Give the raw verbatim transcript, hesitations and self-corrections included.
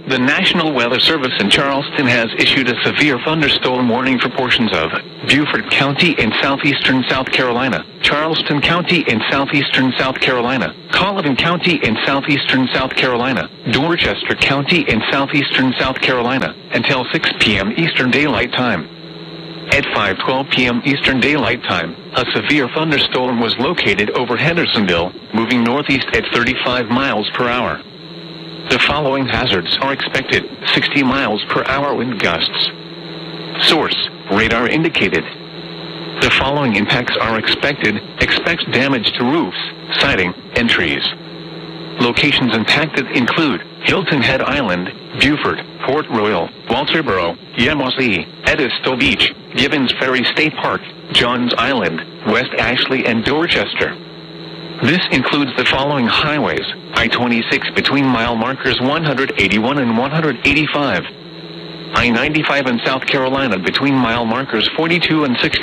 The National Weather Service in Charleston has issued a severe thunderstorm warning for portions of Beaufort County in southeastern South Carolina, Charleston County in southeastern South Carolina, Colleton County in southeastern South Carolina, Dorchester County in southeastern South Carolina, until six p m Eastern Daylight Time. At five twelve p m Eastern Daylight Time, a severe thunderstorm was located over Hendersonville, moving northeast at thirty-five miles per hour. The following hazards are expected: sixty miles per hour wind gusts. Source: radar indicated. The following impacts are expected: expect damage to roofs, siding, and trees. Locations impacted include Hilton Head Island, Beaufort, Port Royal, Walterboro, Yamasee, Edisto Beach, Gibbons Ferry State Park, Johns Island, West Ashley, and Dorchester. This includes the following highways: I twenty-six between mile markers one eighty-one and one eighty-five. I ninety-five in South Carolina between mile markers forty-two and sixty.